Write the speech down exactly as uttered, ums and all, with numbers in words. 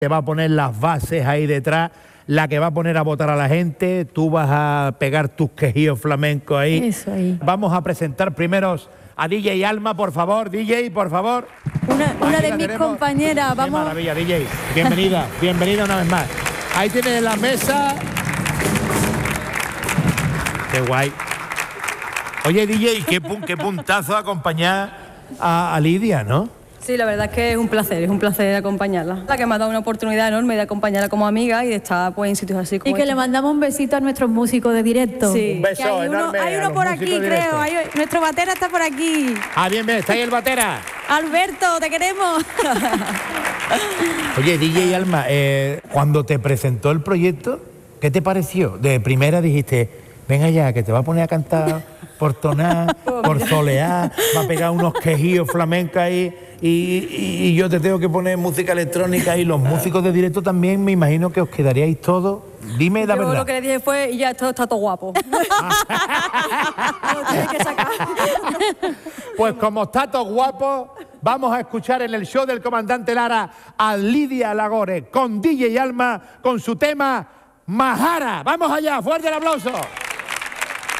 te va a poner las bases ahí detrás, la que va a poner a votar a la gente, tú vas a pegar tus quejíos flamencos ahí. Eso ahí. Vamos a presentar primero a D J Alma, por favor, D J, por favor. Una, una Aquí de la mis tenemos. compañeras, Qué vamos. maravilla, D J. Bienvenida, bienvenida una vez más. Ahí tienes la mesa. Qué guay. Oye, D J, qué, pun qué puntazo acompañar a, a Lidia, ¿no? Sí, la verdad es que es un placer, es un placer acompañarla. La que me ha dado una oportunidad enorme de acompañarla como amiga y de estar pues, en sitios así como Y que este. le mandamos un besito a nuestros músicos de directo. Sí. Un beso Que hay uno, enorme hay a uno los por músicos aquí, de directo. creo. Hay- nuestro batera está por aquí. Ah, bien, bien, está ahí el batera. Alberto, te queremos. Oye, D J Alma, eh, cuando te presentó el proyecto, ¿qué te pareció? De primera dijiste, venga ya, que te va a poner a cantar por tonar, por solear, va a pegar unos quejíos flamencos ahí y, y- y yo te tengo que poner música electrónica y los músicos de directo también, me imagino que os quedaríais todos. Dime la Yo verdad. lo que le dije fue, y ya, esto está todo guapo. Lo tienes que sacar. Pues como está todo guapo, vamos a escuchar en el show del comandante Lara a Lidia Lagore con D J Alma con su tema Majara. Vamos allá, fuerte el aplauso.